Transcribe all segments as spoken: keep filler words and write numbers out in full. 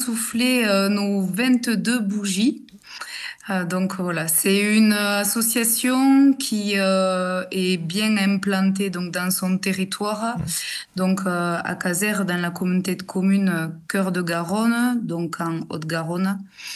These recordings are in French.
soufflé euh, nos vingt-deux bougies. Euh, donc voilà, c'est une association qui euh, est bien implantée donc dans son territoire, donc euh, à Casères, dans la communauté de communes euh, Cœur de Garonne, donc en Haute-Garonne.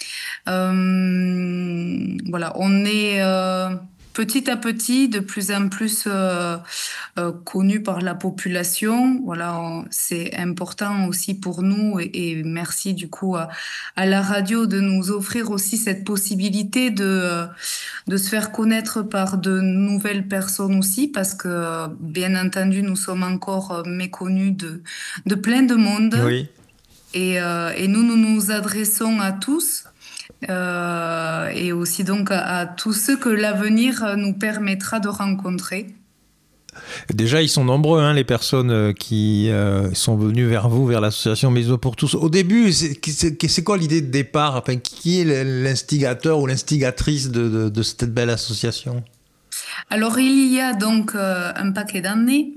Euh, voilà, on est euh, petit à petit de plus en plus euh, euh, connu par la population. Voilà, on- c'est important aussi pour nous et, et merci du coup à, à la radio de nous offrir aussi cette possibilité de euh, de se faire connaître par de nouvelles personnes aussi parce que bien entendu nous sommes encore euh, méconnus de de plein de monde Oui. et euh, et nous nous nous adressons à tous euh, et aussi donc à, à tous ceux que l'avenir euh, nous permettra de rencontrer. Déjà, ils sont nombreux, hein, les personnes euh, qui euh, sont venues vers vous, vers l'association Maison pour tous. Au début, c'est, c'est, c'est quoi l'idée de départ? Enfin, qui est l'instigateur ou l'instigatrice de, de, de cette belle association? Alors il y a donc euh, un paquet d'années,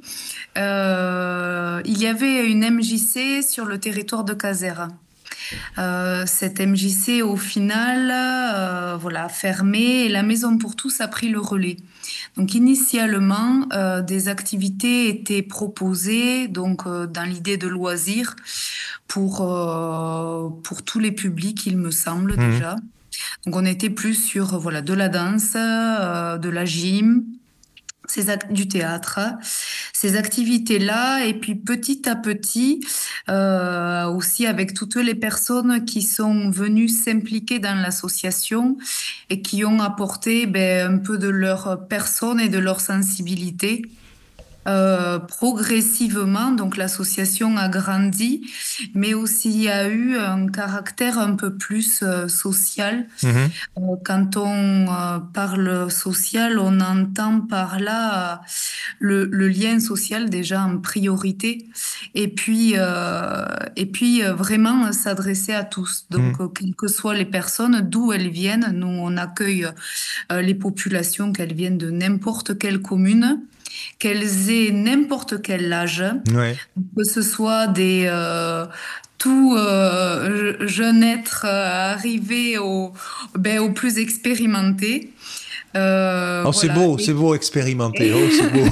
euh, il y avait une M J C sur le territoire de Casères. Euh, cette M J C, au final, euh, voilà, a fermé et la Maison pour tous a pris le relais. Donc initialement, euh, des activités étaient proposées, donc euh, dans l'idée de loisirs pour euh, pour tous les publics, il me semble Mhm. déjà. Donc on était plus sur voilà de la danse, euh, de la gym, ces ac- du théâtre, ces activités-là, et puis petit à petit, euh, aussi avec toutes les personnes qui sont venues s'impliquer dans l'association et qui ont apporté ben, un peu de leur personne et de leur sensibilité. Euh, progressivement, donc l'association a grandi, mais aussi il y a eu un caractère un peu plus euh, social. Mhm. Euh, Quand on euh, parle social, on entend par là euh, le, le lien social déjà en priorité, et puis euh, et puis euh, vraiment s'adresser à tous. Mhm. Donc euh, quelles que soient les personnes, d'où elles viennent, nous on accueille euh, les populations, qu'elles viennent de n'importe quelle commune, qu'elles aient n'importe quel âge, Ouais. que ce soit des euh, tout euh, je- jeune être euh, arrivé au, ben, au plus expérimenté. Euh, Oh, c'est voilà. beau, c'est Et, beau expérimenter. Oh, c'est beau.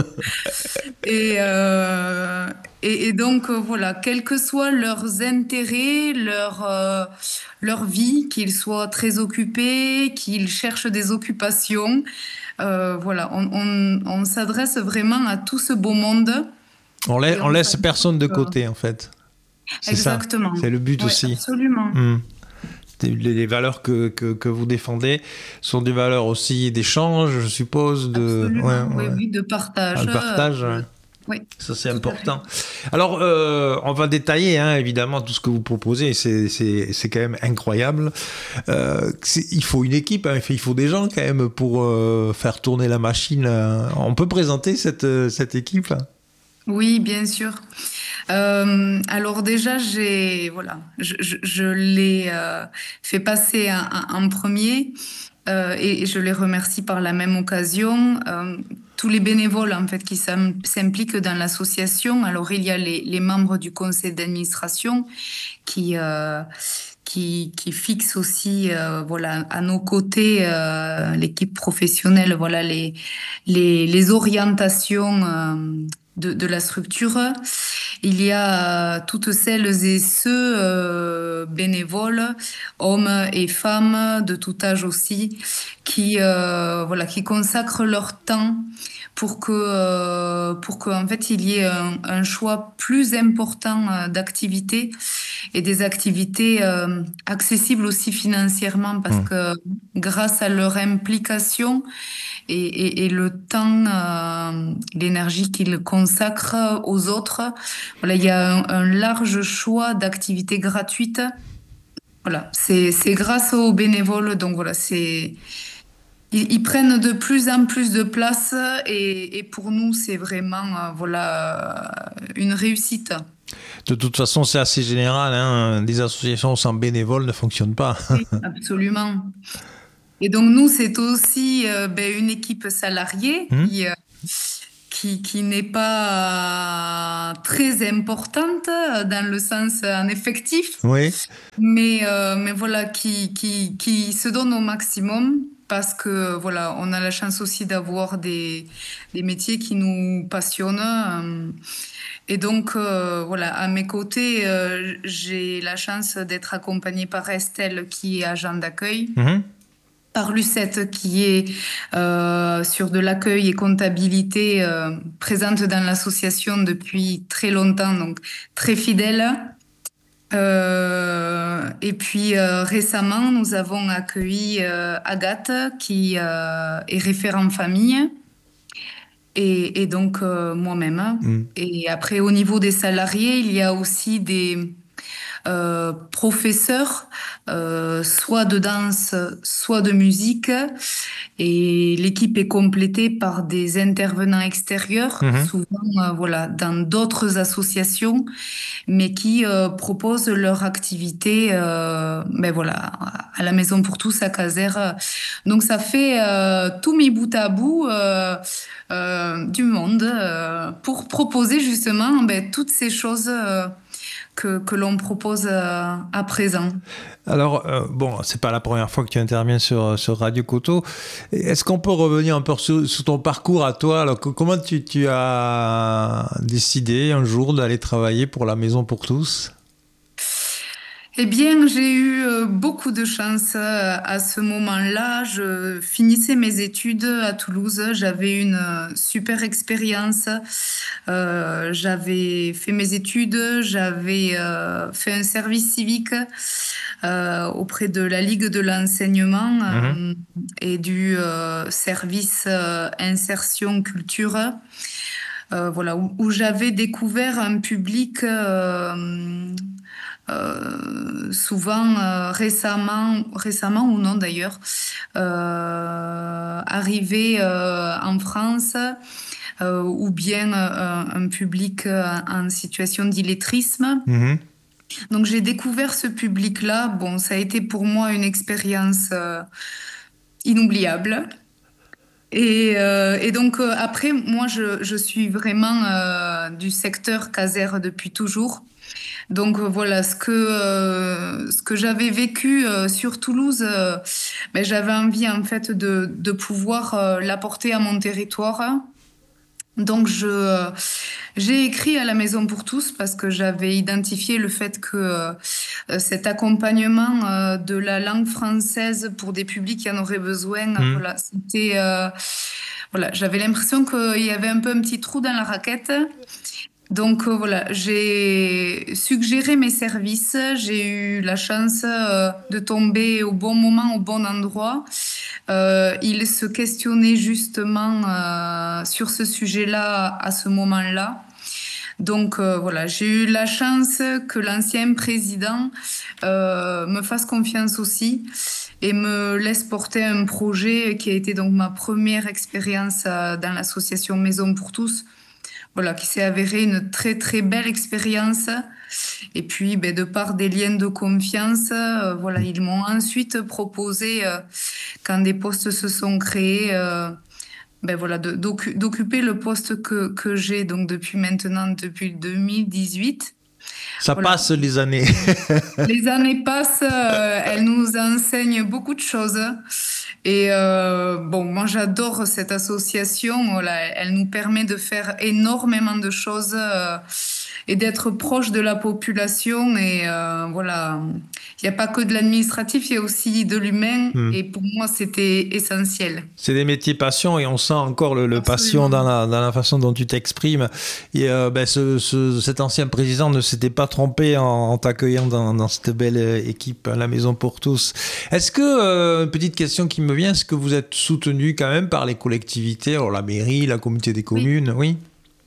et, euh, et, et donc, euh, voilà, quels que soient leurs intérêts, leur, euh, leur vie, qu'ils soient très occupés, qu'ils cherchent des occupations, euh, voilà, on, on, on s'adresse vraiment à tout ce beau monde On, laisse, et on on laisse s'adresse. personne de euh, côté, en fait. C'est ça. Exactement. C'est le but Oui, aussi. absolument. Mhm. Les, les valeurs que, que, que vous défendez sont des valeurs aussi d'échange, je suppose, de, ouais, Absolument, oui, ouais. oui, de Ah, partage. le euh, partage. Ouais. oui, Ça, c'est tout à fait. important. Alors, euh, on va détailler, hein, évidemment, tout ce que vous proposez. C'est, c'est, c'est quand même incroyable. Euh, c'est- il faut une équipe, hein, il faut des gens quand même pour euh, faire tourner la machine. euh. On peut présenter cette, euh, cette équipe là? Oui, bien sûr. Euh, alors déjà, j'ai voilà, je, je, je l'ai euh, fait passer en, en- en premier euh, et je les remercie par la même occasion. Euh, tous les bénévoles en fait qui s'im- s'impliquent dans l'association. Alors il y a les, les membres du conseil d'administration qui euh, qui, qui fixe aussi, euh, voilà, à nos côtés, euh, l'équipe professionnelle, voilà, les, les, les orientations euh, de, de la structure. Il y a euh, toutes celles et ceux euh, bénévoles, hommes et femmes de tout âge aussi, qui, euh, voilà, qui consacrent leur temps pour que, euh, pour qu'en fait, il y ait un, un choix plus important euh, d'activités et des activités euh, accessibles aussi financièrement parce Hmm. que grâce à leur implication et, et, et le temps, euh, l'énergie qu'ils consacrent aux autres, voilà, il y a un, un large choix d'activités gratuites. Voilà, c'est c'est grâce aux bénévoles, donc voilà, c'est ils, ils prennent de plus en plus de place et, et pour nous, c'est vraiment euh, voilà euh, une réussite. De toute façon, c'est assez général. Hein. Des associations sans bénévoles ne fonctionnent pas. Oui, absolument. Et donc nous, c'est aussi euh, ben, une équipe salariée Hmm. qui, euh, qui, qui n'est pas très importante dans le sens en effectif, Oui. mais, euh, mais voilà, qui, qui, qui se donne au maximum parce que voilà, on a la chance aussi d'avoir des, des métiers qui nous passionnent. euh, Et donc, euh, voilà, à mes côtés, euh, j'ai la chance d'être accompagnée par Estelle, qui est agent d'accueil, Mhm. par Lucette, qui est euh, sur de l'accueil et comptabilité, euh, présente dans l'association depuis très longtemps, donc très fidèle. Euh, et puis euh, récemment, nous avons accueilli euh, Agathe, qui euh, est référent famille, et, et donc euh, moi-même. Mm. Et après, au niveau des salariés, il y a aussi des euh, professeurs, euh, soit de danse, soit de musique. Et l'équipe est complétée par des intervenants extérieurs, Mhm. souvent euh, voilà, dans d'autres associations, mais qui euh, proposent leur activité euh, ben voilà, à la Maison pour tous à Casères. Donc ça fait euh, tout mis bout à bout euh, euh, du monde euh, pour proposer justement ben, toutes ces choses euh, que, que l'on propose euh, à présent. Alors, euh, bon, c'est pas la première fois que tu interviens sur, sur Radio Coteau. Est-ce qu'on peut revenir un peu sur, sur ton parcours à toi? Alors, comment tu, tu as décidé un jour d'aller travailler pour la Maison pour tous? Eh bien, j'ai eu euh, beaucoup de chance euh, à ce moment-là. Je finissais mes études à Toulouse. J'avais une euh, super expérience. Euh, j'avais fait mes études, j'avais euh, fait un service civique euh, auprès de la Ligue de l'enseignement Mhm. euh, et du euh, service euh, insertion culture. Euh, voilà, où, où j'avais découvert un public euh, euh, souvent euh, récemment, récemment ou non d'ailleurs, euh, arrivé euh, en France, euh, ou bien euh, un public euh, en situation d'illettrisme. Mhm. Donc j'ai découvert ce public-là. Bon, ça a été pour moi une expérience euh, inoubliable. Et, euh, et donc euh, après, moi, je, je suis vraiment euh, du secteur Casères depuis toujours. Donc euh, voilà, ce que, euh, ce que j'avais vécu euh, sur Toulouse, euh, ben, j'avais envie en fait de, de pouvoir euh, l'apporter à mon territoire. Donc je, euh, j'ai écrit à la Maison pour tous parce que j'avais identifié le fait que euh, cet accompagnement euh, de la langue française pour des publics qui en auraient besoin, euh, Mhm. voilà, c'était, euh, voilà, j'avais l'impression qu'il y avait un peu un petit trou dans la raquette. Donc euh, voilà, j'ai suggéré mes services. J'ai eu la chance euh, de tomber au bon moment, au bon endroit. Euh, il se questionnait justement euh, sur ce sujet-là à ce moment-là. Donc euh, voilà, j'ai eu la chance que l'ancien président euh, me fasse confiance aussi et me laisse porter un projet qui a été donc ma première expérience euh, dans l'association Maison pour tous. Voilà, qui s'est avérée une très très belle expérience. Et puis, ben, de par des liens de confiance, euh, voilà, ils m'ont ensuite proposé, euh, quand des postes se sont créés, euh, ben voilà, de- d'occu- d'occuper le poste que, que j'ai donc depuis maintenant, depuis deux mille dix-huit. Ça Voilà. passe les années. Les années passent, euh, elles nous enseignent beaucoup de choses. Et euh, bon, moi j'adore cette association. Voilà, elle nous permet de faire énormément de choses euh, et d'être proche de la population. Et euh, voilà, il n'y a pas que de l'administratif, il y a aussi de l'humain. Hmm. Et pour moi, c'était essentiel. C'est des métiers passion et on sent encore le, le passion Absolument. dans la, dans la façon dont tu t'exprimes. Et euh, ben, ce, ce, cet ancien président ne s'était pas trompé en, en t'accueillant dans, dans cette belle équipe à la Maison pour tous. Est-ce que, euh, petite question qui me vient, est-ce que vous êtes soutenu quand même par les collectivités, alors la mairie, la communauté des communes, oui, oui?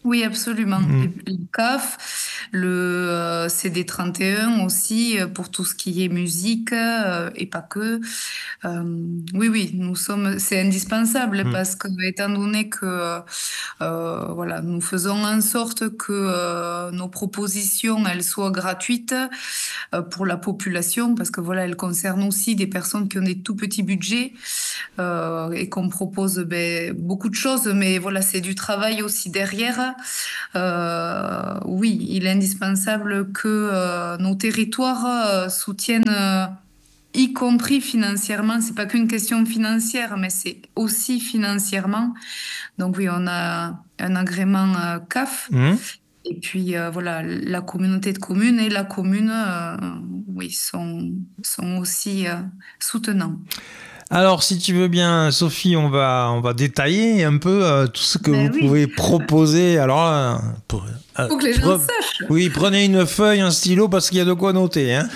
Oui, absolument. Mm. Et puis le C A F, le euh, C D trente et un aussi, euh, pour tout ce qui est musique, euh, et pas que. Euh, oui, oui, nous sommes, c'est indispensable Mm. parce que, étant donné que, euh, voilà, nous faisons en sorte que euh, nos propositions, elles soient gratuites euh, pour la population, parce que voilà, elles concernent aussi des personnes qui ont des tout petits budgets, euh, et qu'on propose ben, beaucoup de choses, mais voilà, c'est du travail aussi derrière. Euh, oui, il est indispensable que euh, nos territoires euh, soutiennent, euh, y compris financièrement. C'est pas qu'une question financière, mais c'est aussi financièrement. Donc oui, on a un agrément euh, C A F. Mm. Et puis euh, voilà, la communauté de communes et la commune, euh, oui, sont, sont aussi euh, soutenants. Alors, si tu veux bien, Sophie, on va, on va détailler un peu euh, tout ce que vous Ben oui, pouvez proposer. Alors, là, pour- euh, faut que les gens pre- sachent. oui, prenez une feuille, un stylo, parce qu'il y a de quoi noter. Hein.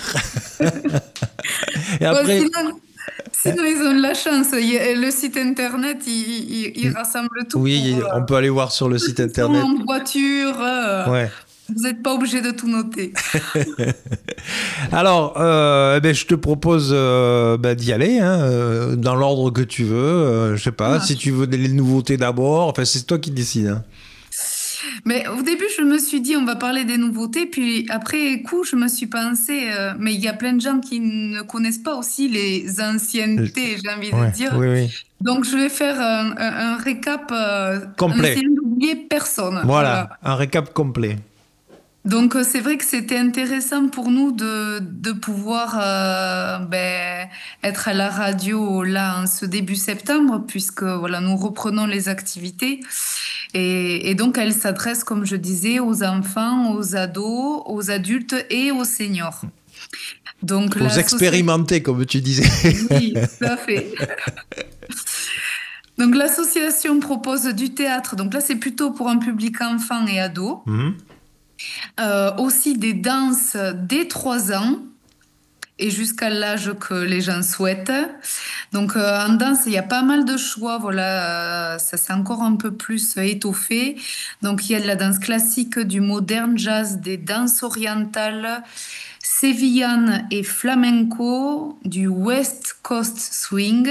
Et Bon, après, sinon, sinon, ils ont de la chance. Il y a- le site internet, il, il- il rassemble tout pour oui, euh, on peut aller voir sur le ceux site qui sont internet. en voiture. euh, Ouais. vous n'êtes pas obligé de tout noter. Alors, euh, eh ben, je te propose euh, ben, d'y aller, hein, euh, dans l'ordre que tu veux. Euh, je sais Ça pas, si marche. tu veux des nouveautés d'abord. Enfin, c'est toi qui décides. Hein. Mais au début, je me suis dit, on va parler des nouveautés. Puis après coup, je me suis pensé, euh, mais il y a plein de gens qui ne connaissent pas aussi les Euh, anciennetés, j'ai envie de Ouais, dire. oui, oui. Donc, je vais faire un, un- un récap, euh, en Complet. essayant d'oublier personne. Voilà. Voilà, un récap complet. Donc, euh, c'est vrai que c'était intéressant pour nous de, de pouvoir euh, ben, être à la radio là en ce début septembre, puisque voilà, nous reprenons les activités. Et, et donc, elle s'adresse, comme je disais, aux enfants, aux ados, aux adultes et aux seniors. Donc, Aux l'association... expérimenter, comme tu disais. Oui, tout à fait. Donc, l'association propose du théâtre. Donc là, c'est plutôt pour un public enfant et ado. Mhm. Euh, aussi des danses dès trois ans et jusqu'à l'âge que les gens souhaitent. Donc euh, en danse, il y a pas mal de choix. Voilà, euh, ça s'est encore un peu plus étoffé. Donc il y a de la danse classique, du moderne jazz, des danses orientales, sévillanes et flamenco, du West Coast swing,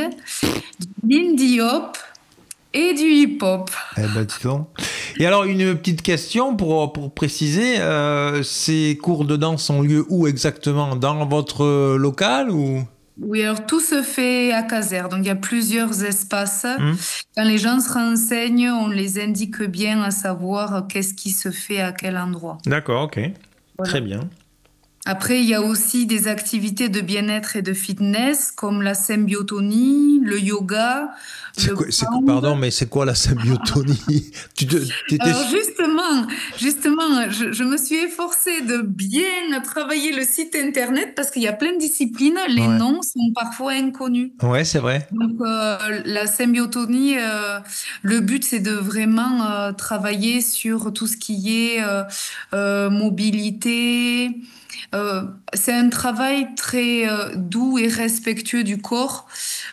du indie hop et du hip-hop. Eh ben, dis donc. Et alors, une petite question pour, pour préciser, euh, ces cours de danse ont lieu où exactement? Dans votre local ou? Oui, alors tout se fait à Caser, donc il y a plusieurs espaces. Hmm. Quand les gens se renseignent, on les indique bien à savoir qu'est-ce qui se fait à quel endroit. D'accord, ok. Très Voilà. bien. Après, il y a aussi des activités de bien-être et de fitness comme la symbiotonie, le yoga, C'est le quoi, c'est, quoi- pound. pardon, mais c'est quoi la symbiotonie? Tu te, t'étais... Alors justement, justement, je, je me suis efforcée de bien travailler le site internet parce qu'il y a plein de disciplines, les Ouais. noms sont parfois inconnus. Ouais, c'est vrai. Donc, euh, la symbiotonie, euh, le but, c'est de vraiment euh, travailler sur tout ce qui est euh, euh, mobilité. Euh, c'est un travail très euh, doux et respectueux du corps,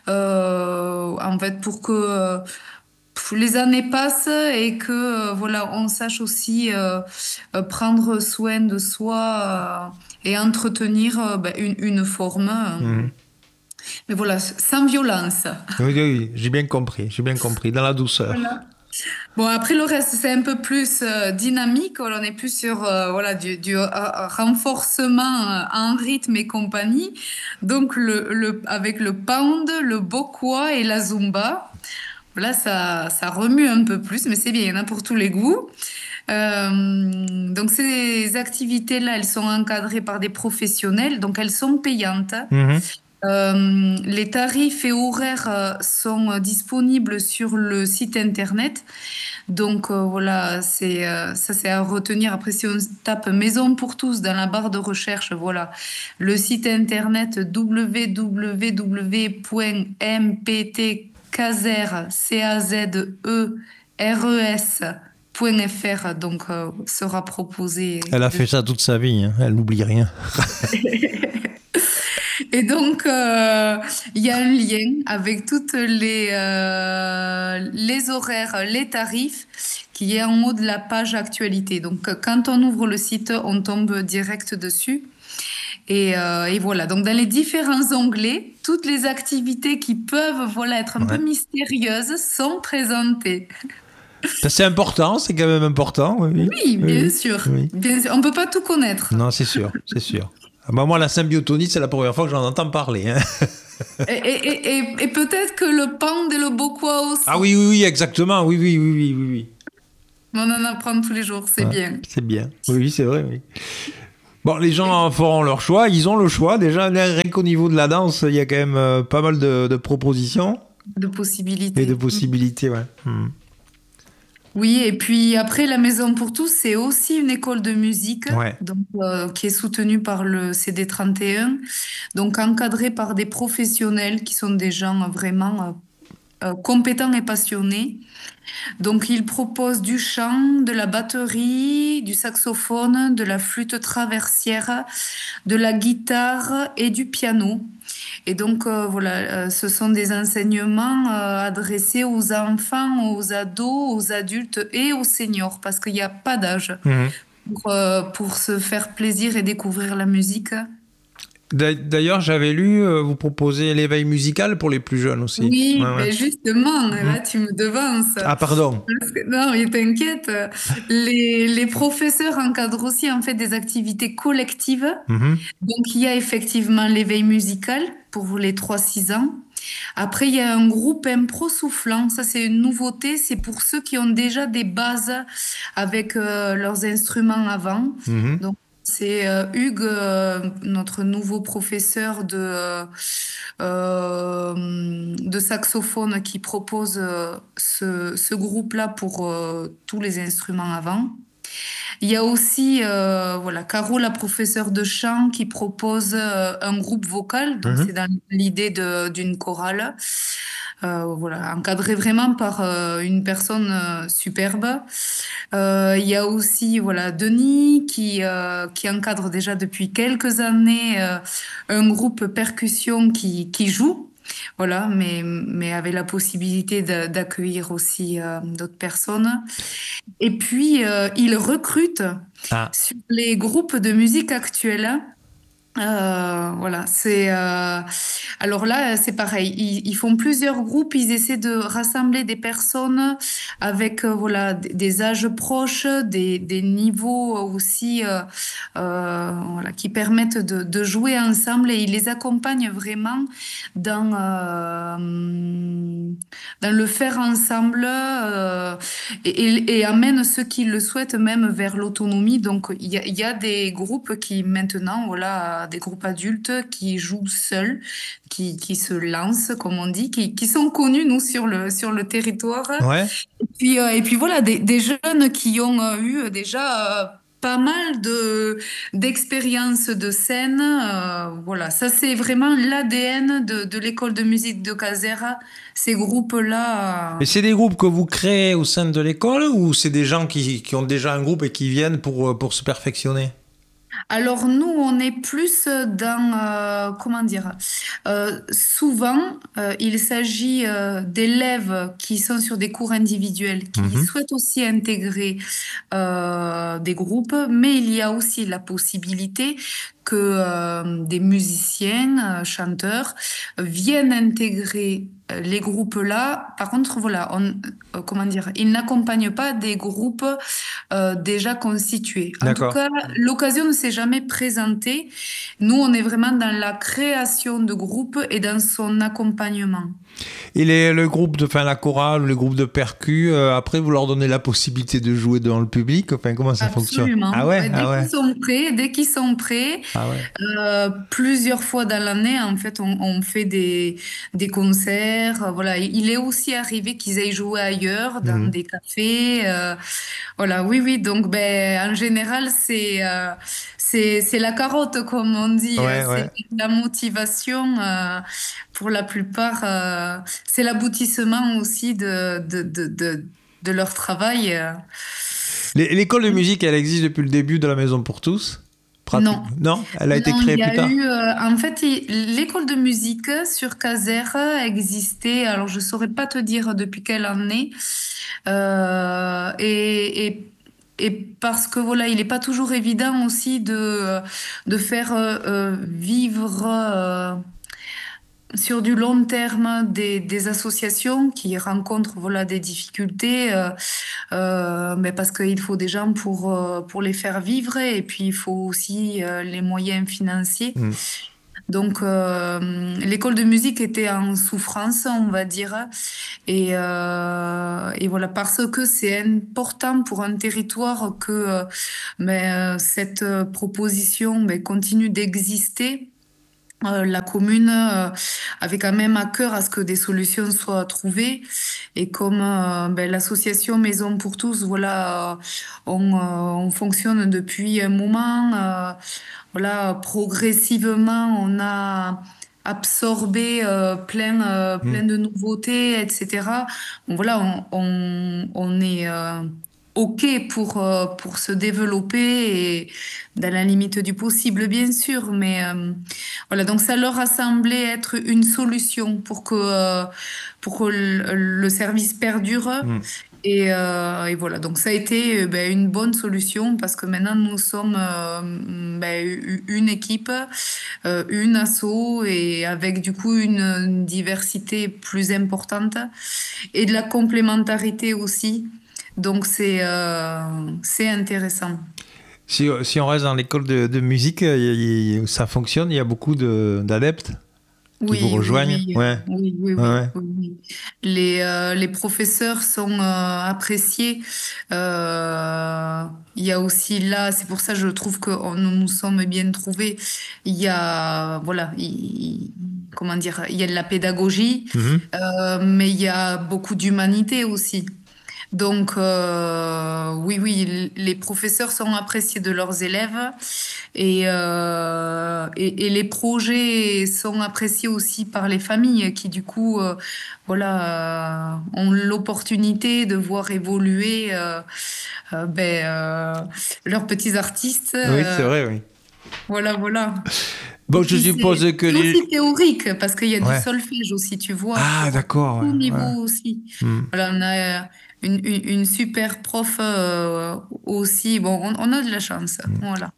euh, en fait, pour que euh, les années passent et que euh, voilà, on sache aussi euh, euh, prendre soin de soi euh, et entretenir euh, ben, une, une forme. euh, Mhm. mais voilà, sans violence. Oui, oui, oui, j'ai bien compris, j'ai bien compris, dans la douceur. Voilà. Bon, après le reste, c'est un peu plus euh, dynamique. On est plus sur euh, voilà, du, du euh, renforcement euh, en rythme et compagnie. Donc, le, le, avec le pound, le bokwa et la zumba. Voilà, ça, ça remue un peu plus, mais c'est bien, il y en a pour tous les goûts. Euh, donc, ces activités-là, elles sont encadrées par des professionnels, donc elles sont payantes. Mhm. Euh, les tarifs et horaires euh, sont euh, disponibles sur le site internet. Donc euh, voilà, c'est euh, ça c'est à retenir. Après, si on tape Maison pour tous dans la barre de recherche, voilà, le site internet w w w point m p t caser c a z e r e s point f r donc euh, sera proposé. Elle a fait ça toute sa vie, hein. Elle n'oublie rien. Et donc, euh, il y a un lien avec toutes les, euh, les horaires, les tarifs qui est en haut de la page actualité. Donc, quand on ouvre le site, on tombe direct dessus. Et, euh, et voilà, donc dans les différents onglets, toutes les activités qui peuvent voilà, être un ouais. peu mystérieuses sont présentées. Ça, c'est important, c'est quand même important. Oui, oui bien, oui, sûr. Oui. bien sûr. On ne peut pas tout connaître. Non, c'est sûr, c'est sûr. Bah, moi, la symbiotonie, c'est la première fois que j'en entends parler. Hein. Et, et, et, et peut-être que le pand et le bokwa aussi. Ah oui, oui, oui, exactement. Oui, oui, oui, oui, oui. On en apprend tous les jours, c'est ouais, bien. C'est bien. Oui, oui, c'est vrai, oui. Bon, les gens feront leur choix. Ils ont le choix. Déjà, rien qu'au niveau de la danse, il y a quand même euh, pas mal de, de propositions. De possibilités. Et de possibilités, ouais. Mmh. Oui, et puis après, la Maison pour tous, c'est aussi une école de musique ouais. donc, euh, qui est soutenue par le C D trente et un, donc encadrée par des professionnels qui sont des gens vraiment euh, compétents et passionnés. Donc, ils proposent du chant, de la batterie, du saxophone, de la flûte traversière, de la guitare et du piano. Et donc, euh, voilà, euh, ce sont des enseignements euh, adressés aux enfants, aux ados, aux adultes et aux seniors, parce qu'il n'y a pas d'âge mmh. pour, euh, pour se faire plaisir et découvrir la musique. D'ailleurs, j'avais lu, euh, vous proposez l'éveil musical pour les plus jeunes aussi. Oui, ouais, mais ouais. justement, mmh. là, tu me devances. Ah, pardon. Que, non, mais t'inquiète. Les, les professeurs encadrent aussi, en fait, des activités collectives. Mmh. Donc, il y a effectivement l'éveil musical pour les trois six ans. Après, il y a un groupe impro soufflant. Ça, c'est une nouveauté. C'est pour ceux qui ont déjà des bases avec euh, leurs instruments avant. Mmh. Donc, c'est euh, Hugues, euh, notre nouveau professeur de, euh, de saxophone, qui propose euh, ce, ce groupe-là pour euh, tous les instruments avant. Il y a aussi euh, voilà, Caro, la professeure de chant, qui propose euh, un groupe vocal. Donc, mmh. c'est dans l'idée de, d'une chorale. Euh, voilà, encadré vraiment par euh, une personne euh, superbe. Euh, il y a aussi voilà, Denis qui, euh, qui encadre déjà depuis quelques années euh, un groupe percussion qui, qui joue. Voilà, mais, mais avec la possibilité de, d'accueillir aussi euh, d'autres personnes. Et puis, euh, il recrute ah. sur les groupes de musique actuels. Euh, voilà, c'est euh... alors là c'est pareil, ils, ils font plusieurs groupes, ils essaient de rassembler des personnes avec euh, voilà des, des âges proches, des, des niveaux aussi euh, euh, voilà, qui permettent de, de jouer ensemble, et ils les accompagnent vraiment dans euh, dans le faire ensemble euh, et, et, et amènent ceux qui le souhaitent même vers l'autonomie. Donc il y a, il y a des groupes qui maintenant voilà des groupes adultes qui jouent seuls, qui, qui se lancent, comme on dit, qui, qui sont connus, nous, sur le, sur le territoire. Ouais. Et puis, euh, et puis voilà, des, des jeunes qui ont euh, eu déjà euh, pas mal de, d'expériences de scène. Euh, voilà, ça, c'est vraiment l'A D N de, de l'école de musique de Casères, ces groupes-là. Euh... Et c'est des groupes que vous créez au sein de l'école, ou c'est des gens qui, qui ont déjà un groupe et qui viennent pour, pour se perfectionner ? Alors nous, on est plus dans, euh, comment dire, euh, souvent, euh, il s'agit euh, d'élèves qui sont sur des cours individuels, qui mmh. souhaitent aussi intégrer euh, des groupes, mais il y a aussi la possibilité que euh, des musiciens, euh, chanteurs, viennent intégrer les groupes-là. Par contre, voilà, on, euh, comment dire, ils n'accompagnent pas des groupes euh, déjà constitués. En D'accord. tout cas, l'occasion ne s'est jamais présentée. Nous, on est vraiment dans la création de groupes et dans son accompagnement. Et les, le groupe de, enfin la chorale, le groupe de percus, euh, après vous leur donnez la possibilité de jouer devant le public. Enfin, comment ça Absolument. fonctionne ? Ah ouais, ouais, dès ah ouais. qu'ils sont prêts, dès qu'ils sont prêts, ah ouais. euh, plusieurs fois dans l'année, en fait, on, on fait des des concerts. Voilà, il est aussi arrivé qu'ils aillent jouer ailleurs, dans mmh. des cafés. Euh, voilà, oui, oui. Donc, ben, en général, c'est euh, c'est c'est la carotte, comme on dit. Ouais, c'est ouais. la motivation. Euh, pour la plupart, euh, c'est l'aboutissement aussi de de de de, de leur travail. L'école de musique, elle existe depuis le début de la Maison pour tous ? pratique. Non. Non, elle a été Non, il créée y plus a tard. eu, euh, en fait, il- l'école de musique sur Caser existait, alors je saurais pas te dire depuis quelle année, euh, et, et, et parce que voilà, il n'est pas toujours évident aussi de, de faire euh, euh, vivre euh, sur du long terme des, des associations qui rencontrent voilà, des difficultés, euh, euh, mais parce qu'il faut des gens pour, euh, pour les faire vivre et puis il faut aussi euh, les moyens financiers. Mm. Donc, euh, l'école de musique était en souffrance, on va dire. Et, euh, et voilà, parce que c'est important pour un territoire que euh, ben, euh, cette euh, proposition ben, continue d'exister. Euh, la commune euh, avait quand même à cœur à ce que des solutions soient trouvées. Et comme euh, ben, l'association Maison pour tous, voilà, euh, on, euh, on fonctionne depuis un moment. euh, voilà, progressivement, on a absorbé euh, plein, euh, Mm. plein de nouveautés, et cetera. Bon, voilà, on, on, on est euh, OK pour, euh, pour se développer et dans la limite du possible, bien sûr. Mais euh, voilà, donc ça leur a semblé être une solution pour que, euh, pour que le, le service perdure. Mm. Et, euh, et voilà, donc ça a été euh, ben, une bonne solution parce que maintenant nous sommes euh, ben, u- une équipe, euh, une asso et avec du coup une, une diversité plus importante et de la complémentarité aussi. Donc c'est euh, c'est intéressant. Si, si on reste dans l'école de, de musique, il y a- il y a- ça fonctionne. Il y a beaucoup de- d'adeptes qui vous Oui, oui, rejoignent. oui, euh, Ouais, oui, oui, ouais, oui, ouais. oui, oui. Les, euh, les professeurs sont euh, appréciés. Euh, il y a aussi là, c'est pour ça que je trouve que on- nous nous sommes bien trouvés. Il y a, voilà, il- comment dire, il y a de la pédagogie, Mhm. euh, mais il y a beaucoup d'humanité aussi. Donc, euh, oui, oui, l- les professeurs sont appréciés de leurs élèves et, euh, et, et les projets sont appréciés aussi par les familles qui, du coup, euh, voilà, euh, ont l'opportunité de voir évoluer euh, euh, ben, euh, leurs petits artistes. Oui, c'est euh, vrai, oui. voilà, voilà. Et Bon, je puis, c'est suppose que c'est les... aussi théorique parce qu'il y a du Ouais. solfège aussi, tu vois, Ah, pour d'accord, tout ouais, ouais. niveau aussi. Hmm. Voilà, on a euh, une, une, une super prof euh, aussi. Bon, on, on a de la chance. Voilà.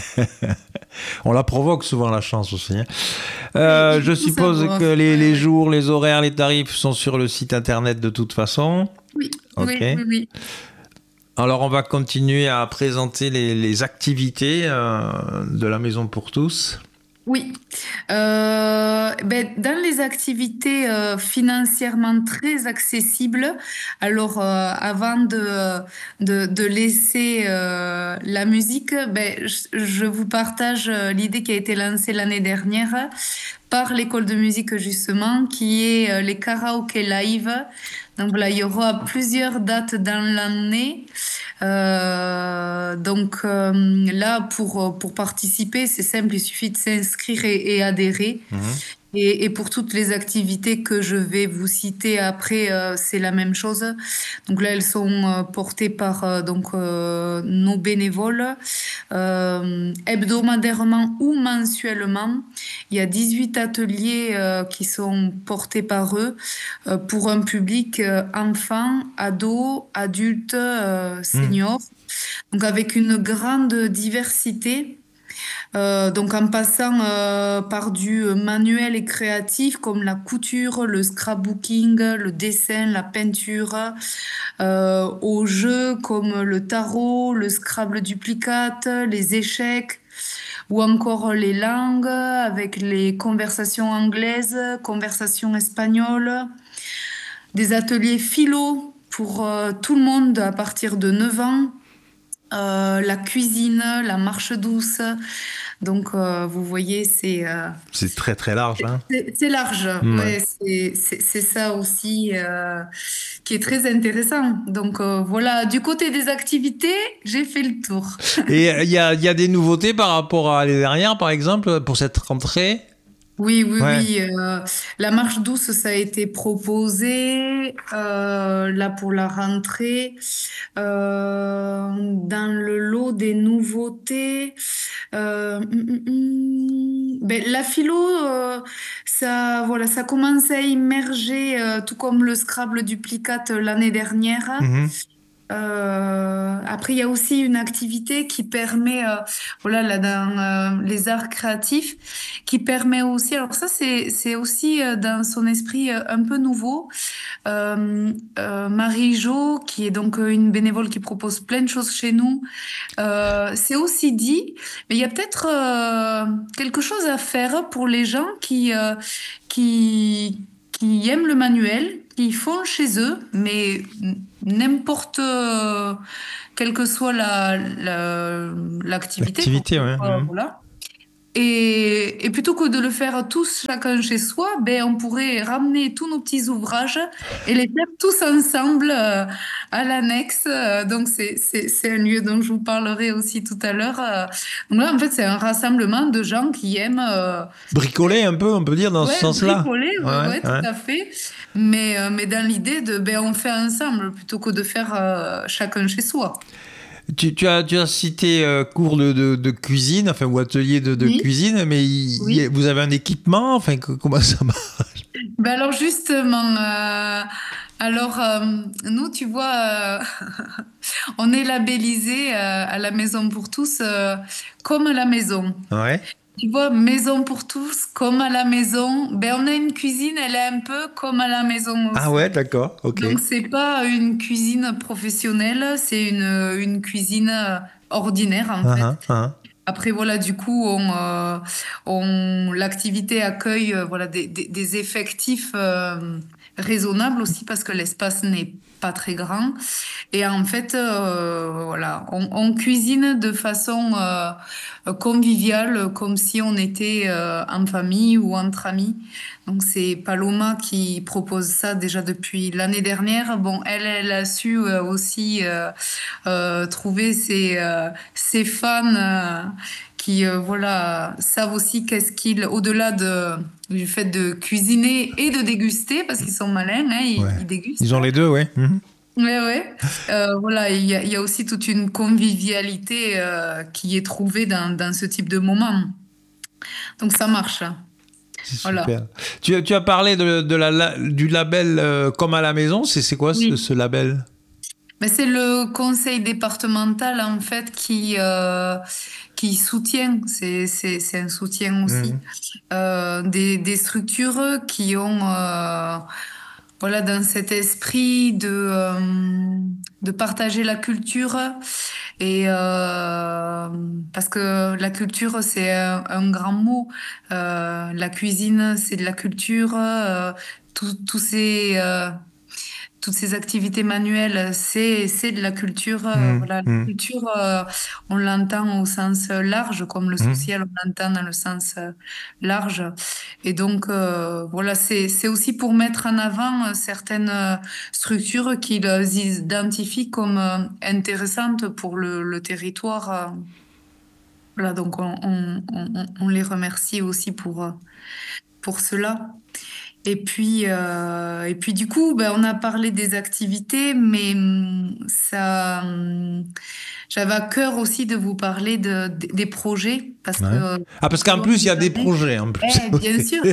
On la provoque souvent, la chance aussi, hein. Oui, Euh, je il faut suppose savoir. que les, Ouais, les ouais. jours, les horaires, les tarifs sont sur le site internet de toute façon. Oui, Ok. oui, oui, oui. Alors, on va continuer à présenter les, les activités euh, de la Maison pour tous. Oui. Euh, ben, dans les activités euh, financièrement très accessibles, alors euh, avant de, de, de laisser euh, la musique, ben, je, je vous partage euh, l'idée qui a été lancée l'année dernière par l'école de musique justement, qui est euh, les karaoké live. Donc voilà, il y aura plusieurs dates dans l'année. Euh, donc euh, là, pour, pour participer, c'est simple, il suffit de s'inscrire et, et adhérer. Mhm. Et, et pour toutes les activités que je vais vous citer après, euh, c'est la même chose. Donc là, elles sont euh, portées par euh, donc euh, nos bénévoles euh, hebdomadairement ou mensuellement. Il y a dix-huit ateliers euh, qui sont portés par eux euh, pour un public euh, enfant, ado, adulte, euh, Mhm. senior. Donc avec une grande diversité. Euh, donc en passant euh, par du manuel et créatif comme la couture, le scrapbooking, le dessin, la peinture, euh, aux jeux comme le tarot, le Scrabble duplicate, les échecs ou encore les langues avec les conversations anglaises, conversations espagnoles, des ateliers philo pour euh, tout le monde à partir de neuf ans. Euh, la cuisine, la marche douce. Donc, euh, vous voyez, c'est euh, C'est très très large, hein. c'est c'est large. Mm, ouais. Ouais, c'est c'est- c'est ça aussi euh, qui est très intéressant. Donc, euh, voilà, du côté des activités, j'ai fait le tour. Et il y a, il y a des nouveautés par rapport à l'année dernière, par exemple, pour cette rentrée? Oui, oui, Ouais. oui. euh, la marche douce, ça a été proposé euh, là pour la rentrée. Euh, dans le lot des nouveautés, euh, hum, hum, hum, ben, la philo, euh, ça, voilà, ça commence à immerger, euh, tout comme le Scrabble duplicate l'année dernière. Mhm. Euh, après, il y a aussi une activité qui permet, euh, voilà, là, dans euh, les arts créatifs, qui permet aussi, alors ça, c'est, c'est aussi euh, dans son esprit euh, un peu nouveau. Euh, euh, Marie-Jo, qui est donc euh, une bénévole qui propose plein de choses chez nous, euh, c'est aussi dit, mais il y a peut-être euh, quelque chose à faire pour les gens qui, euh, qui, qui aiment le manuel, qui font chez eux, mais n'importe, euh, quelle que soit la, la- l'activité, quoi. L'activité, ouais. Euh, Mhm. voilà. Et, et plutôt que de le faire tous chacun chez soi, ben on pourrait ramener tous nos petits ouvrages et les faire tous ensemble euh, à l'annexe. Euh, Donc c'est c'est c'est un lieu dont je vous parlerai aussi tout à l'heure. Euh, Donc là en fait c'est un rassemblement de gens qui aiment euh, ben, Bricoler un peu, on peut dire, dans ce ouais sens-là. bricoler, ouais, Ouais, ouais tout ouais. à fait. Mais euh, mais dans l'idée de ben on fait ensemble plutôt que de faire euh, chacun chez soi. Tu, tu as, tu as cité euh, cours de, de, de cuisine, enfin, ou atelier de, de Oui, cuisine, mais il- il y a- oui. vous avez un équipement, enfin, que- comment ça marche? Ben alors justement, euh, alors euh, nous, tu vois, euh, on est labellisé euh, à la Maison pour tous euh, comme à la maison. Ouais. Tu vois, Maison pour tous comme à la maison. Ben on a une cuisine, elle est un peu comme à la maison Ah ouais, aussi. d'accord, ok. Donc c'est pas une cuisine professionnelle, c'est une une cuisine euh, ordinaire en Ah, fait. ah, ah. Après, voilà, du coup, on, euh, on, l'activité accueille euh, voilà, des, des, des effectifs euh, raisonnables aussi parce que l'espace n'est pas très grand. Et en fait, euh, voilà, on, on cuisine de façon euh, conviviale, comme si on était euh, en famille ou entre amis. Donc c'est Paloma qui propose ça déjà depuis l'année dernière. Bon, elle, elle a su euh, aussi euh, euh, trouver ses, euh, ses fans euh, qui euh, voilà savent aussi qu'est-ce qu'ils, au-delà de, du fait de cuisiner et de déguster, parce qu'ils sont malins, hein, ils, Ouais. ils dégustent. Ils ont les deux, ouais. Mhm. Ouais, ouais. Euh, voilà, il y a, il y a aussi toute une convivialité euh, qui est trouvée dans, dans ce type de moment. Donc ça marche. C'est Voilà. super. Tu, as- tu as parlé de, de la, la- du label euh, Comme à la maison, c'est c'est quoi ce, Oui. ce label? Mais c'est le conseil départemental en fait qui euh, qui soutient, c'est c'est c'est un soutien aussi Mhm. euh, des des structures qui ont euh, voilà dans cet esprit de euh, de partager la culture et euh, parce que la culture c'est un, un grand mot. Euh, la cuisine c'est de la culture. Euh, tous tous ces euh, toutes ces activités manuelles, c'est c'est de la culture. Euh, Mhm. voilà, la Mhm. culture, euh, on l'entend au sens large, comme le Mhm. social, on l'entend dans le sens euh, large. Et donc, euh, voilà, c'est c'est aussi pour mettre en avant euh, certaines euh, structures qu'ils identifient comme euh, intéressantes pour le, le territoire. euh. Voilà, donc on, on, on, on les remercie aussi pour, euh, pour cela. Et puis, euh, et puis du coup, ben, on a parlé des activités, mais hum, ça, hum, j'avais à cœur aussi de vous parler de, de- des projets, parce que Ouais. euh, Ah, parce tout au qu'en long plus, il de y a des l'année, projets, en plus. eh, bien sûr,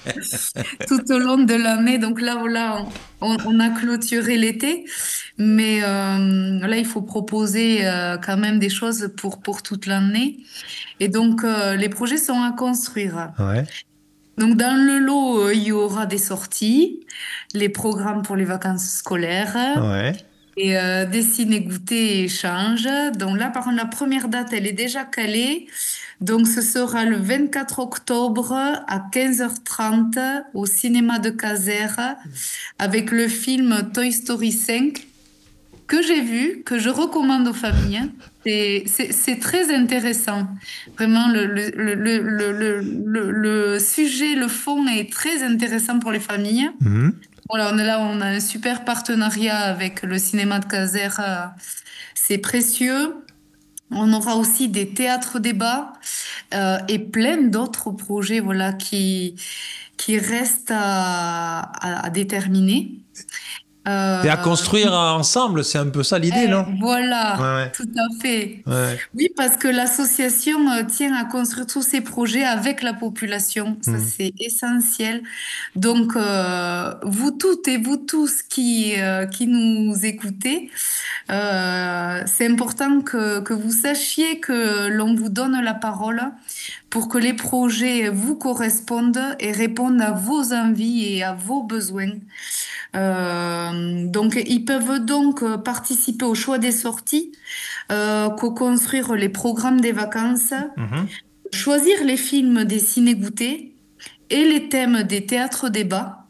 tout au long de l'année, donc là, voilà, on, on a clôturé l'été, mais euh, là, il faut proposer euh, quand même des choses pour, pour toute l'année. Et donc, euh, les projets sont à construire. Ouais. Donc, dans le lot, euh, il y aura des sorties, les programmes pour les vacances scolaires Ouais. et euh, dessiner, goûter et échange. Donc là, par contre, la première date, elle est déjà calée. Donc, ce sera le vingt-quatre octobre à quinze heures trente au cinéma de Caser avec le film Toy Story cinq que j'ai vu, que je recommande aux familles. Hein. C'est c'est- c'est très intéressant. Vraiment, le, le, le, le, le, le, le- le sujet, le fond est très intéressant pour les familles. Mhm. Voilà, on est là, on a un super partenariat avec le cinéma de Caser. euh, C'est précieux. On aura aussi des théâtres débats euh, et plein d'autres projets voilà, qui, qui restent à, à, à déterminer. Et à Euh, construire ensemble, c'est un peu ça l'idée, eh, non? Ouais, voilà, ouais, tout à fait. ouais. Oui, parce que l'association euh, tient à construire tous ces projets avec la population. Ça, Mhm. c'est essentiel. Donc, euh, vous toutes et vous tous qui, euh, qui nous écoutez, euh, c'est important que, que vous sachiez que l'on vous donne la parole pour que les projets vous correspondent et répondent à vos envies et à vos besoins. Euh, donc, ils peuvent donc euh, participer au choix des sorties, euh, co-construire les programmes des vacances, Mhm. choisir les films des ciné-goûtés et les thèmes des théâtres débats.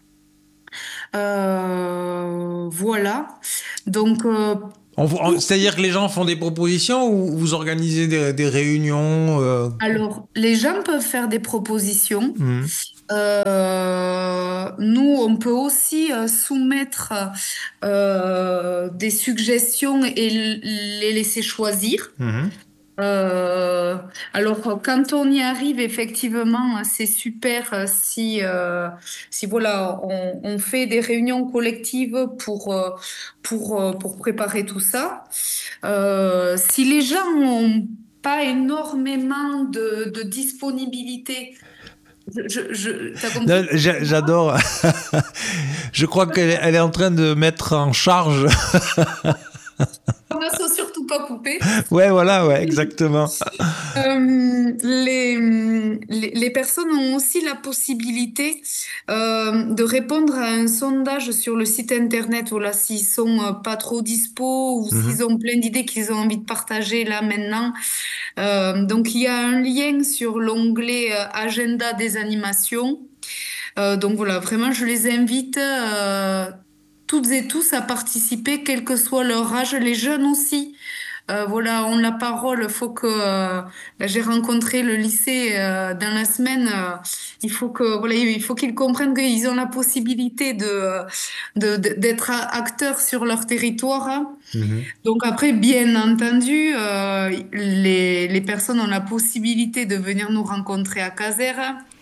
Euh, voilà. Donc, euh, On- on- tout- C'est-à-dire que les gens font des propositions ou vous organisez des, des réunions euh, alors, les gens peuvent faire des propositions. mhm. Euh, nous, on peut aussi euh, soumettre euh, des suggestions et l- les laisser choisir. Mhm. Euh, alors, quand on y arrive, effectivement, c'est super euh, si, euh, si voilà, on, on fait des réunions collectives pour, euh, pour, euh, pour préparer tout ça. Euh, si les gens n'ont pas énormément de, de disponibilité, je, je, je- t'as Non, compris? j'a- J'adore. Je crois qu'elle elle est en train de mettre en charge. On ne faut surtout pas couper. Ouais, voilà, ouais, exactement. Euh, les, les, les personnes ont aussi la possibilité euh, de répondre à un sondage sur le site internet, voilà, s'ils sont euh, pas trop dispo ou Mhm. s'ils ont plein d'idées qu'ils ont envie de partager là maintenant. Euh, donc il y a un lien sur l'onglet euh, Agenda des animations. Euh, donc voilà, vraiment, je les invite euh, toutes et tous à participer, quel que soit leur âge, les jeunes aussi. Euh, voilà, ont la parole. Faut que euh, là, j'ai rencontré le lycée euh, dans la semaine. Euh, il faut que voilà, il faut qu'ils comprennent qu'ils ont la possibilité de, de- de- d'être acteurs sur leur territoire, hein. Mhm. Donc après, bien entendu, euh, les, les personnes ont la possibilité de venir nous rencontrer à Caser.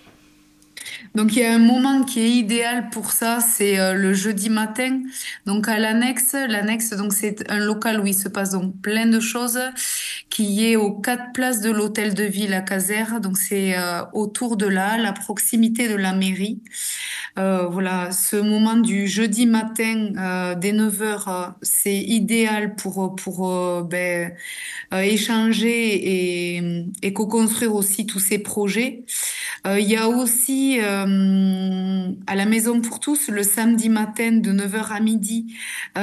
Donc, il y a un moment qui est idéal pour ça, c'est euh, le jeudi matin. Donc, à l'annexe, l'annexe, donc c'est un local où il se passe donc plein de choses, qui est aux quatre places de l'hôtel de ville à Casères. Donc, c'est euh, autour de là, à proximité de la mairie. Euh, voilà, ce moment du jeudi matin euh, dès neuf heures, euh, c'est idéal pour pour euh, ben, euh, échanger et, et co-construire aussi tous ces projets. Euh, Il y a aussi euh, à la Maison pour tous le samedi matin de neuf heures à midi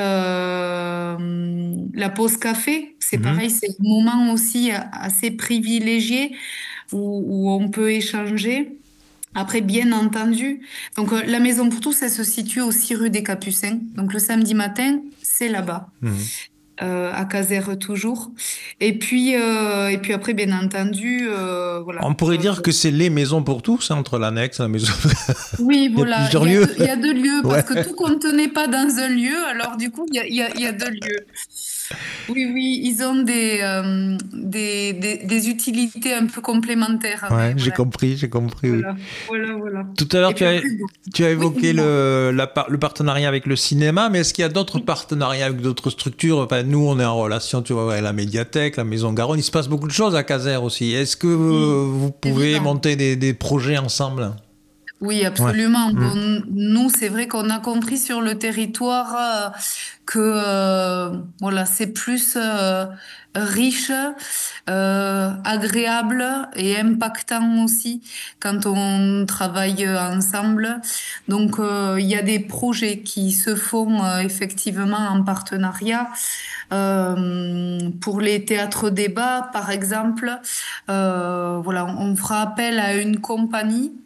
euh, la pause café. C'est Mhm. pareil, c'est un moment aussi assez privilégié où, où on peut échanger. Après, bien entendu, donc euh, la Maison pour tous, elle se situe aussi rue des Capucins. Donc le samedi matin, c'est là-bas, Mhm. euh, à Casères toujours. Et puis, euh, et puis après, bien entendu, euh, voilà. On pourrait Euh, dire que c'est les maisons pour tous, hein, entre l'annexe et la maison. oui, Il y a voilà, il plusieurs y a lieux. deux, il y a deux lieux Ouais. parce que tout contenait pas dans un lieu, alors du coup, il y a, il y a, il y a deux lieux. Oui, oui, ils ont des, euh, des, des, des utilités un peu complémentaires, Ouais, mais j'ai voilà, compris, j'ai compris, oui. voilà, voilà, voilà. Tout à l'heure, Et tu puis as, après, bon. tu as Oui, évoqué dis-moi. le, la par- le partenariat avec le cinéma, mais est-ce qu'il y a d'autres partenariats avec d'autres structures? Enfin, nous, on est en relation, tu vois, avec la médiathèque, la Maison Garonne. Il se passe beaucoup de choses à Caser aussi. Est-ce que Oui, euh, vous pouvez évident. monter des, des projets ensemble? Oui, Ouais. absolument. Mm. Bon, nous, c'est vrai qu'on a compris sur le territoire euh, que euh, voilà, c'est plus euh, riche, euh, agréable et impactant aussi quand on travaille ensemble. Donc, euh, il y a des projets qui se font euh, effectivement en partenariat. Euh, pour les théâtres débats, par exemple, euh, voilà, on fera appel à une compagnie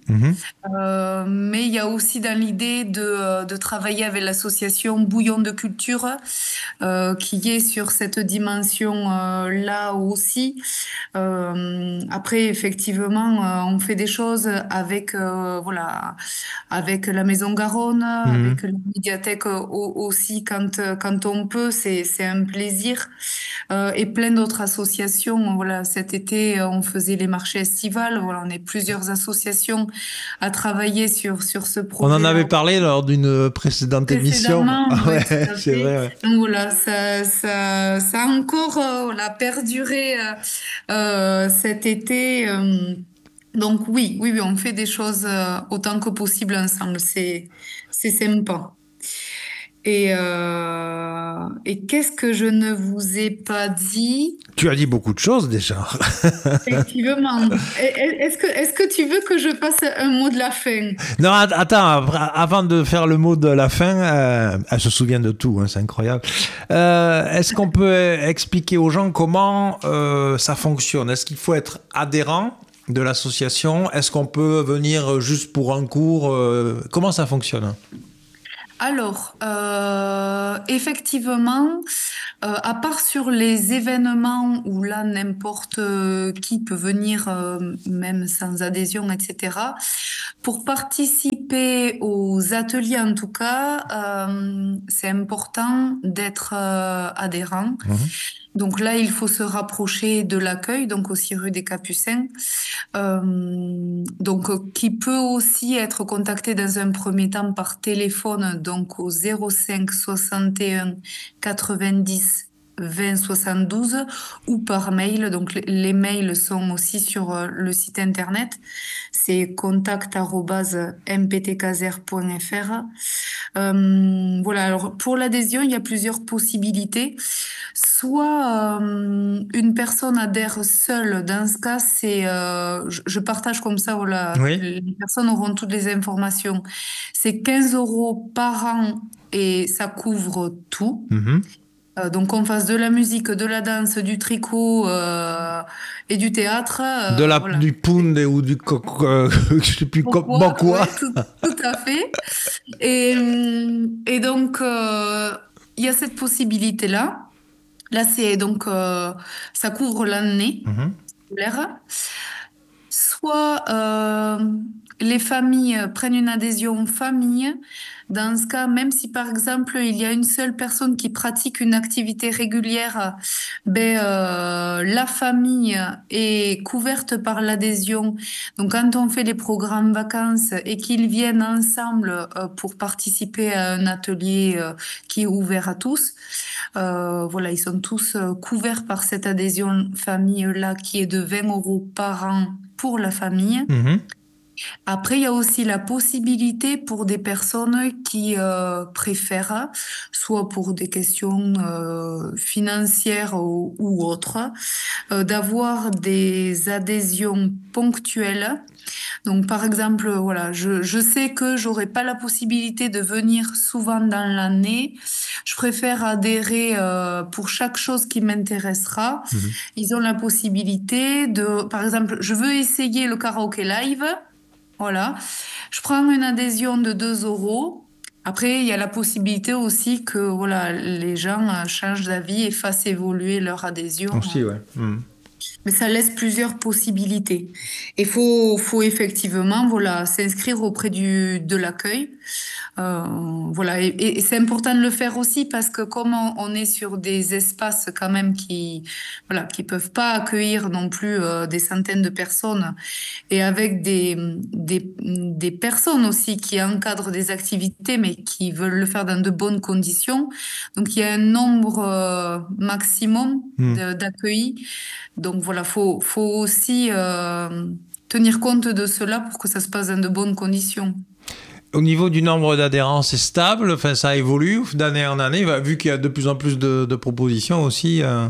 Mhm. Euh, mais il y a aussi dans l'idée de, de travailler avec l'association Bouillon de Culture, euh, qui est sur cette dimension-là aussi. Euh, après, effectivement, euh, on fait des choses avec, euh, voilà, avec la Maison Garonne, avec Mhm. la médiathèque au- aussi quand, quand on peut, c'est, c'est un plaisir. Euh, et plein d'autres associations. Voilà, cet été, euh, on faisait les marchés estivales. Voilà, on est plusieurs associations à travailler sur, sur ce On en avait projet-là. parlé lors d'une précédente émission. Précédemment, Ah oui, tout ouais, à c'est fait. vrai. Ouais. Donc voilà, ça, ça, ça a encore euh, voilà, perduré euh, euh, cet été. euh. Donc oui, oui, oui, on fait des choses euh, autant que possible ensemble. C'est, c'est sympa. Et, euh, et qu'est-ce que je ne vous ai pas dit? Tu as dit beaucoup de choses déjà. Effectivement. Et- Est-ce que, est-ce que tu veux que je fasse un mot de la fin? Non, att- attends, avant de faire le mot de la fin, euh, elle se souvient de tout, hein, c'est incroyable. Euh, est-ce qu'on peut expliquer aux gens comment euh, ça fonctionne? Est-ce qu'il faut être adhérent de l'association? Est-ce qu'on peut venir juste pour un cours? euh, Comment ça fonctionne? Alors, euh, effectivement, euh, à part sur les événements où là, n'importe euh, qui peut venir, euh, même sans adhésion, et cetera, pour participer aux ateliers, en tout cas, euh, c'est important d'être euh, adhérent. Mhm. Donc là, il faut se rapprocher de l'accueil, donc aussi rue des Capucins, euh, donc euh, qui peut aussi être contacté dans un premier temps par téléphone, donc au zéro cinq soixante et un quatre-vingt-dix vingt soixante-douze ou par mail. Donc les les mails sont aussi sur euh, le site internet. C'est contact arobase m p t caser point f r. Euh, voilà, alors pour l'adhésion, il y a plusieurs possibilités. Soit euh, une personne adhère seule. Dans ce cas, c'est, euh, je, je partage comme ça, voilà, Oui. les personnes auront toutes les informations. C'est quinze euros par an et ça couvre tout. Mhm. Euh, donc qu'on fasse de la musique, de la danse, du tricot euh, et du théâtre, De euh, la, voilà. du pound ou du coq, euh, je sais plus comment Pourquoi? quoi. Ouais, tout, tout à fait. Et, hum, et donc, euh, il y a cette possibilité-là. Là, c'est donc, euh, ça couvre l'année Mhm. scolaire. Soit euh, les familles prennent une adhésion famille. Dans ce cas, même si par exemple il y a une seule personne qui pratique une activité régulière, ben euh, la famille est couverte par l'adhésion. Donc quand on fait les programmes vacances et qu'ils viennent ensemble euh, pour participer à un atelier euh, qui est ouvert à tous, euh, voilà, ils sont tous euh, couverts par cette adhésion famille-là qui est de vingt euros par an pour la famille. Mhm. Après, il y a aussi la possibilité pour des personnes qui euh, préfèrent, soit pour des questions euh, financières ou, ou autres, euh, d'avoir des adhésions ponctuelles. Donc, par exemple, voilà, je, je sais que j'aurai pas la possibilité de venir souvent dans l'année. Je préfère adhérer euh, pour chaque chose qui m'intéressera. Mhm. Ils ont la possibilité de, par exemple, je veux essayer le karaoké live. Voilà. Je prends une adhésion de deux euros. Après, il y a la possibilité aussi que voilà, les gens euh, changent d'avis et fassent évoluer leur adhésion. Aussi, ouais. Mhm. Mais ça laisse plusieurs possibilités. Il faut, faut effectivement voilà, s'inscrire auprès du, de l'accueil. Euh, voilà, et, et c'est important de le faire aussi parce que comme on, on est sur des espaces quand même qui, voilà, qui peuvent pas accueillir non plus euh, des centaines de personnes et avec des, des, des personnes aussi qui encadrent des activités mais qui veulent le faire dans de bonnes conditions. Donc il y a un nombre euh, maximum Mhm. de- d'accueillis. Donc voilà, faut, faut aussi euh, tenir compte de cela pour que ça se passe dans de bonnes conditions. Au niveau du nombre d'adhérents, c'est stable, enfin, ça évolue d'année en année, vu qu'il y a de plus en plus de, de propositions aussi. euh.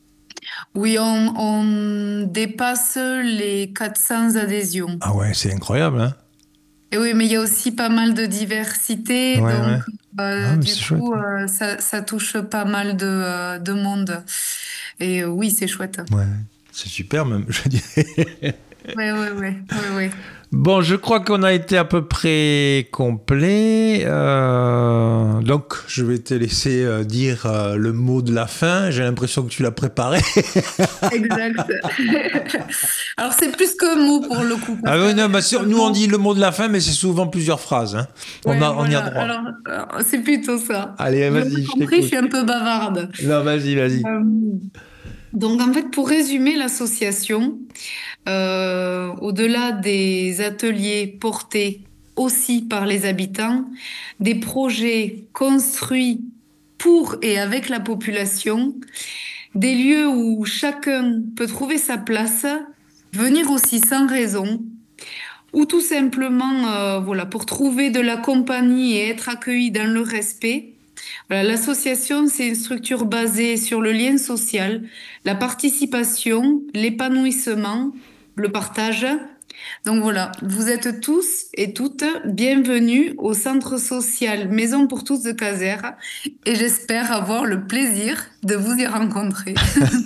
Oui, on, on dépasse les quatre cents adhésions. Ah ouais, c'est incroyable, hein. Et oui, mais il y a aussi pas mal de diversité, Ouais, ouais. donc Ah, euh, mais du c'est chouette. coup, euh, ça, ça touche pas mal de, euh, de monde. Et euh, oui, c'est chouette. Ouais, c'est super même, je dirais. Oui, oui, oui, oui, oui. Bon, je crois qu'on a été à peu près complet. Euh, donc, je vais te laisser euh, dire euh, le mot de la fin. J'ai l'impression que tu l'as préparé. Exact. Alors, c'est plus qu'un mot pour le coup. Ah oui, non, bah, sur, nous, on dit le mot de la fin, mais c'est souvent plusieurs phrases. Hein. Ouais, on, a, on y a voilà. droit. Alors, euh, c'est plutôt ça. Allez, Vous vas-y, avez je compris, t'écoute. je suis un peu bavarde. Non, vas-y, vas-y. Euh, donc, en fait, pour résumer l'association, euh, au-delà des ateliers portés aussi par les habitants, des projets construits pour et avec la population, des lieux où chacun peut trouver sa place, venir aussi sans raison, ou tout simplement, euh, voilà, pour trouver de la compagnie et être accueilli dans le respect. Voilà, l'association, c'est une structure basée sur le lien social, la participation, l'épanouissement, le partage. Donc voilà, vous êtes tous et toutes bienvenus au centre social Maison pour tous de Casères et j'espère avoir le plaisir de vous y rencontrer.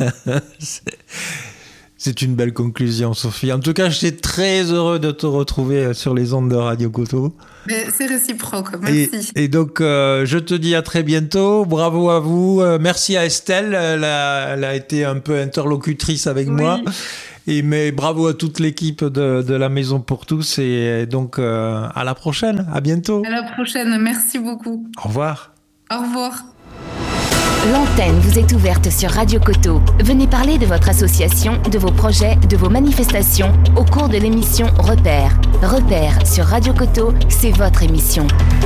C'est une belle conclusion, Sophie. En tout cas, j'étais très heureux de te retrouver sur les ondes de Radio Coteau. Mais c'est réciproque, merci. Et, et donc, euh, je te dis à très bientôt. Bravo à vous. Euh, merci à Estelle. Elle a, elle a été un peu interlocutrice avec oui. moi. Et mais bravo à toute l'équipe de, de la Maison pour tous. Et donc, euh, à la prochaine. À bientôt. À la prochaine. Merci beaucoup. Au revoir. Au revoir. L'antenne vous est ouverte sur Radio Coteau. Venez parler de votre association, de vos projets, de vos manifestations au cours de l'émission Repère. Repère sur Radio Coteau, c'est votre émission.